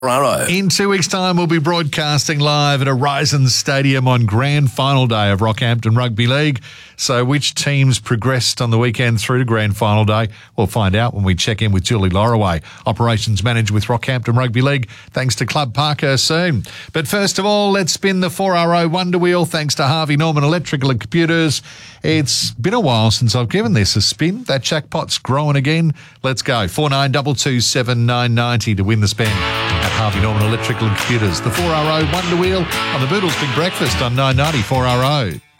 In 2 weeks' time, we'll be broadcasting live at Horizon Stadium on grand final day of Rockhampton Rugby League. So which teams progressed on the weekend through to grand final day? We'll find out when we check in with Julie Loraway, Operations Manager with Rockhampton Rugby League, thanks to Club Parker soon. But first of all, let's spin the 4RO Wonder Wheel thanks to Harvey Norman Electrical and Computers. It's been a while since I've given this a spin. That jackpot's growing again. Let's go. 49227990 to win the spin at Harvey Norman Electrical and Computers. The 4RO Wonder Wheel on the Boodles Big Breakfast on 990 4RO.